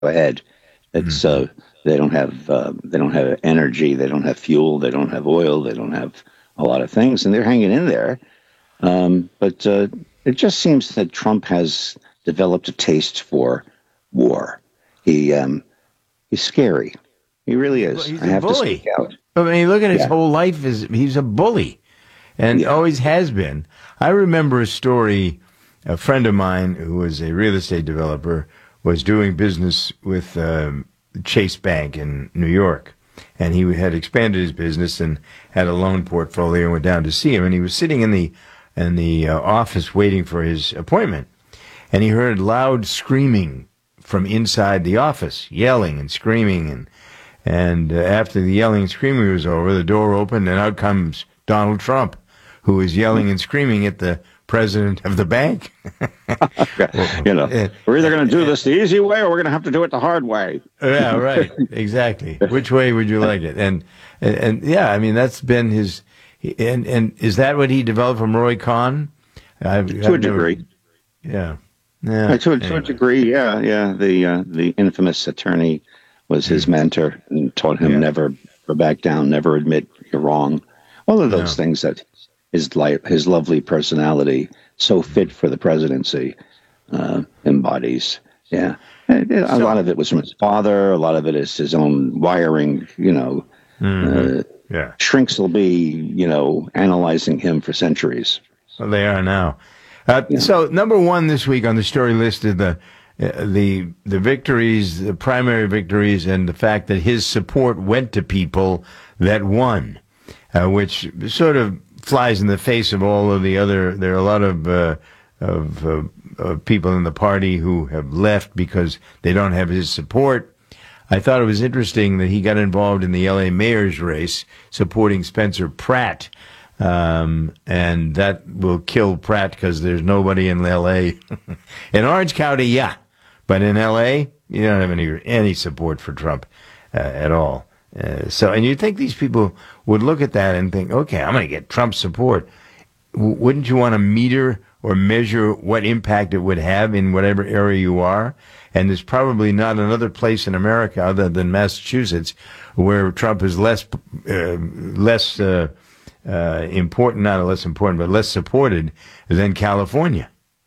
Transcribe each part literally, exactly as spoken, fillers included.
ahead. It's Mm-hmm. uh, they don't have uh, they don't have energy, they don't have fuel, they don't have oil, they don't have a lot of things, and they're hanging in there. Um, but uh, it just seems that Trump has developed a taste for war. He um, he's scary. He really He's a, bu- is. he's I a have to speak bully. out. I mean, look at his Yeah, whole life. Is He's a bully and yeah. always has been. I remember a story. A friend of mine who was a real estate developer was doing business with um, Chase Bank in New York. And he had expanded his business and had a loan portfolio and went down to see him. And he was sitting in the in the uh, office waiting for his appointment. And he heard loud screaming from inside the office, yelling and screaming. And, and uh, after the yelling and screaming was over, the door opened and out comes Donald Trump, who is yelling and screaming at the president of the bank. You know, we're either going to do this the easy way or we're going to have to do it the hard way. Yeah, right. Exactly. Which way would you like it? And, and, and yeah, I mean, that's been his, and, and is that what he developed from Roy Cohn? I've, To I've a never- degree. yeah. Yeah. Uh, to, a, to anyway. a degree, yeah, yeah. The uh, the infamous attorney was his mentor and taught him Yeah. never to back down, never admit you're wrong. All of those Yeah. things that his life, his lovely personality, so fit for the presidency, uh, embodies. Yeah, And, uh, a So- lot of it was from his father. A lot of it is his own wiring. You know, Mhm. uh, Yeah. shrinks will be you know analyzing him for centuries. Well, they are now. Uh, Yeah. So number one this week on the story list is the uh, the the victories, the primary victories, and the fact that his support went to people that won, uh, which sort of flies in the face of all of the other. There are a lot of uh, of, uh, of people in the party who have left because they don't have his support. I thought it was interesting that he got involved in the L A mayor's race, supporting Spencer Pratt. Um, and that will kill Pratt because there's nobody in L A. In Orange County, yeah. But in L A, you don't have any any support for Trump uh, at all. Uh, so, and you'd think these people would look at that and think, okay, I'm going to get Trump's support. W- wouldn't you want to meter or measure what impact it would have in whatever area you are? And there's probably not another place in America other than Massachusetts where Trump is less, uh, less, uh, uh, important, not less important, but less supported than California.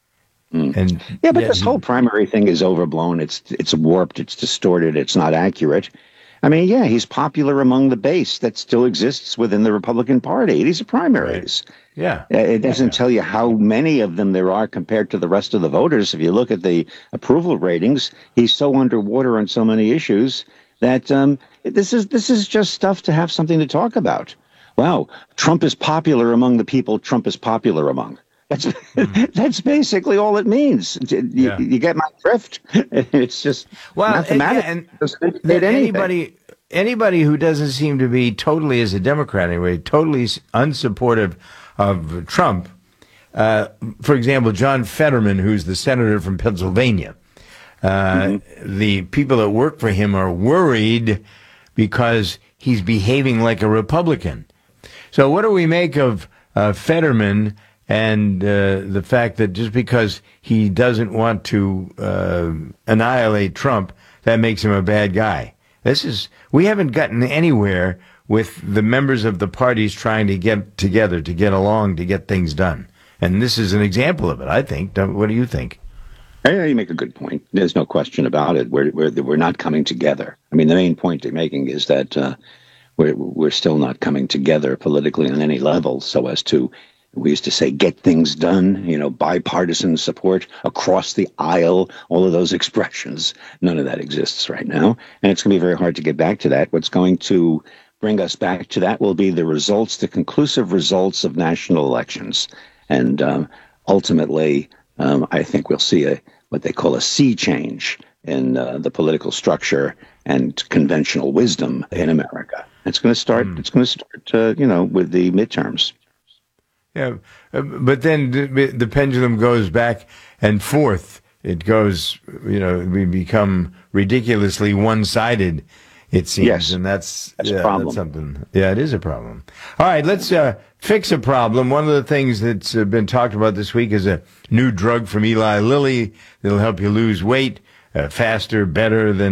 Mm. And Yeah, but yeah, this whole primary thing is overblown. It's it's warped. It's distorted. It's not accurate. I mean, yeah, he's popular among the base that still exists within the Republican Party. These are primaries. yeah, Uh, It doesn't Yeah. tell you how many of them there are compared to the rest of the voters. If you look at the approval ratings, he's so underwater on so many issues that um, this is this is just stuff to have something to talk about. Wow, Trump is popular among the people Trump is popular among. That's that's basically all it means. You, Yeah. you get my drift. It's just Well, and, yeah, mathematics. and doesn't that indicate anything. anybody anybody who doesn't seem to be totally, as a Democrat anyway, totally s- unsupportive of Trump. Uh, for example, John Fetterman, who's the senator from Pennsylvania, uh, the people that work for him are worried because he's behaving like a Republican. So, what do we make of uh, Fetterman? And uh, the fact that just because he doesn't want to uh, annihilate Trump, that makes him a bad guy. This is we haven't gotten anywhere with the members of the parties trying to get together, to get along, to get things done. And this is an example of it, I think. Don't- What do you think? Yeah, you make a good point. There's no question about it. We're we're we're not coming together. I mean, the main point they're making is that uh, we're we're still not coming together politically on any level, so as to. We used to say, get things done, you know, bipartisan support across the aisle, all of those expressions. None of that exists right now. And it's going to be very hard to get back to that. What's going to bring us back to that will be the results, the conclusive results of national elections. And um, ultimately, um, I think we'll see a what they call a sea change in uh, the political structure and conventional wisdom in America. It's going to start, mm. it's going to start, uh, you know, with the midterms. Yeah, uh, but then the, the pendulum goes back and forth. It goes, you know, we become ridiculously one-sided, it seems, yes, and that's, that's yeah, a problem. That's something. Yeah, it is a problem. All right, let's uh, fix a problem. One of the things that's uh, been talked about this week is a new drug from Eli Lilly that'll help you lose weight. uh, faster, better than